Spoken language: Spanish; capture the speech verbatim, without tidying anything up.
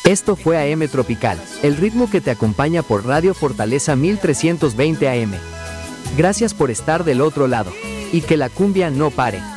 Esto fue A M Tropical, el ritmo que te acompaña por Radio Fortaleza mil trescientos veinte A M. Gracias por estar del otro lado. Y que la cumbia no pare.